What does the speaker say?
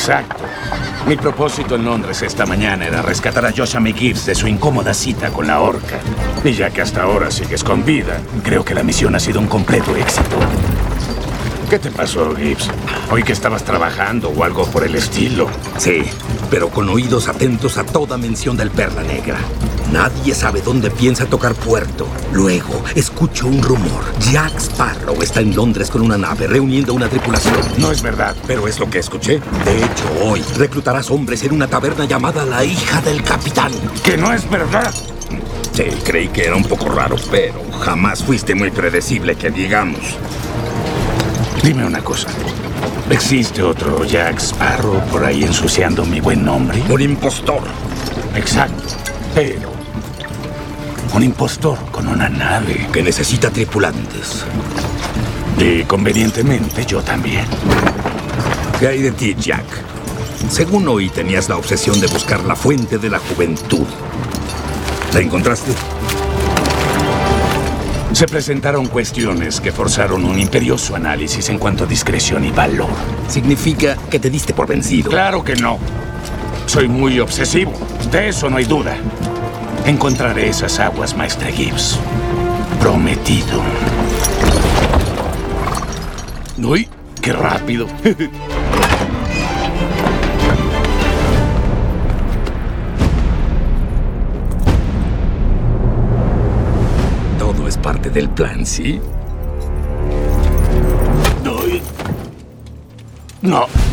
Exacto. Mi propósito en Londres esta mañana era rescatar a Joshua McGibbs de su incómoda cita con la horca. Y ya que hasta ahora sigues con vida, creo que la misión ha sido un completo éxito. ¿Qué te pasó, Gibbs? ¿Oí que estabas trabajando o algo por el estilo? Sí, pero con oídos atentos a toda mención del Perla Negra. Nadie sabe dónde piensa tocar puerto. Luego, escucho un rumor. Jack Sparrow está en Londres con una nave reuniendo una tripulación. No es verdad. Pero es lo que escuché. De hecho, hoy reclutarás hombres en una taberna llamada La Hija del Capitán. ¡Que no es verdad! Sí, creí que era un poco raro, pero jamás fuiste muy predecible, que digamos. Dime una cosa. ¿Existe otro Jack Sparrow por ahí ensuciando mi buen nombre? Un impostor. Exacto. Pero un impostor con una nave. Que necesita tripulantes. Y convenientemente yo también. ¿Qué hay de ti, Jack? Según oí, tenías la obsesión de buscar la fuente de la juventud. ¿La encontraste? Se presentaron cuestiones que forzaron un imperioso análisis en cuanto a discreción y valor. Significa que te diste por vencido. Claro que no. Soy muy obsesivo. De eso no hay duda. Encontraré esas aguas, maestre Gibbs. Prometido. ¡Uy! ¡Qué rápido! Todo es parte del plan, ¿sí? ¡Uy! No.